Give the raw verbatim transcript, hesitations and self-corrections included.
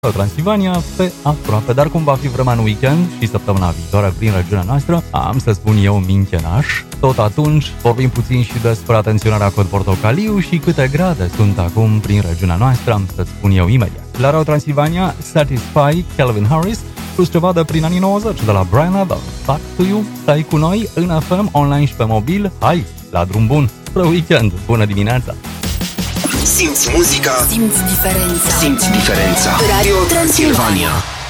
Transilvania pe aproape, dar cum va fi vremea în weekend și săptămâna viitoare prin regiunea noastră, am să spun eu minchenaș. Tot atunci vorbim puțin și despre atenționarea cod portocaliu și câte grade sunt acum prin regiunea noastră, am să spun eu imediat. La Radio Transilvania, Satisfy, Calvin Harris, plus ceva de prin anii nouăzeci de la Brian Adams. Back to You, stai cu noi în F M, online și pe mobil, hai, la drum bun, spre weekend, bună dimineața! Simți muzica, simți diferența, simți diferența. Radio Transilvania.